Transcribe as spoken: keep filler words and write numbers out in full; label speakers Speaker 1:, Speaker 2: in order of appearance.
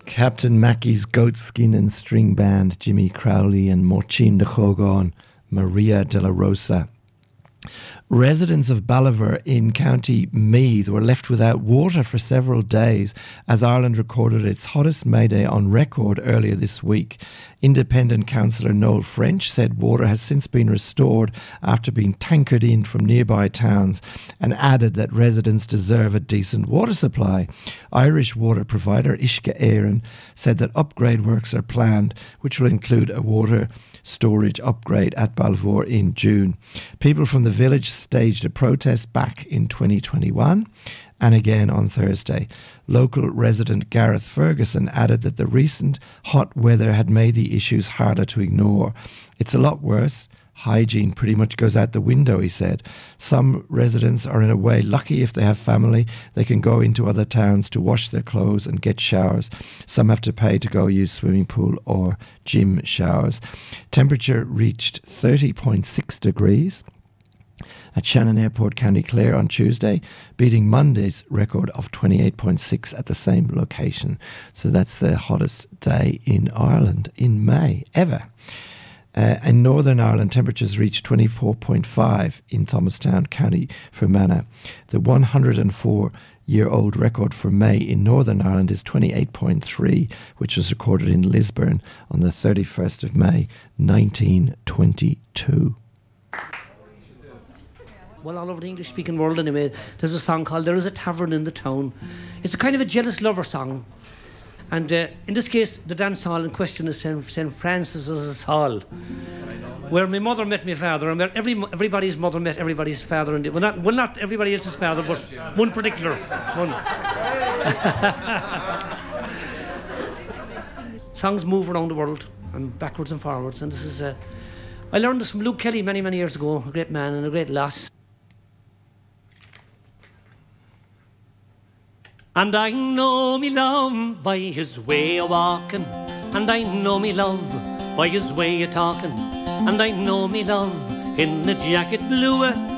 Speaker 1: Captain Mackey's Goatskin and String Band, Jimmy Crowley and Morchin de Chogon, Maria de la Rosa. Residents of Ballivor in County Meath were left without water for several days as Ireland recorded its hottest May Day on record earlier this week. Independent councillor Noel French said water has since been restored after being tankered in from nearby towns and added that residents deserve a decent water supply. Irish water provider Ishka Éireann said that upgrade works are planned, which will include a water storage upgrade at Ballivor in June. People from the village staged a protest back in twenty twenty-one and again on Thursday. Local resident Gareth Ferguson added that the recent hot weather had made the issues harder to ignore. It's a lot worse. Hygiene pretty much goes out the window, he said. Some residents are in a way lucky if they have family. They can go into other towns to wash their clothes and get showers. Some have to pay to go use swimming pool or gym showers. Temperature reached thirty point six degrees at Shannon Airport, County Clare on Tuesday, beating Monday's record of twenty-eight point six at the same location. So that's the hottest day in Ireland in May ever. Uh, in Northern Ireland, temperatures reached twenty-four point five in Thomastown, County Fermanagh. The one hundred four-year-old record for May in Northern Ireland is twenty-eight point three, which was recorded in Lisburn on the thirty-first of May, nineteen twenty-two.
Speaker 2: Well, all over the English-speaking world anyway, there's a song called There Is a Tavern in the Town. It's a kind of a jealous lover song. And uh, in this case, the dance hall in question is Saint Francis's Hall, where my mother met my father, and where every, everybody's mother met everybody's father. And well, not, well, not everybody else's father, but one particular one. Songs move around the world, and backwards and forwards. And this is... Uh, I learned this from Luke Kelly many, many years ago, a great man and a great loss. And I know me love by his way of walking, and I know me love by his way of talking, and I know me love in the jacket blue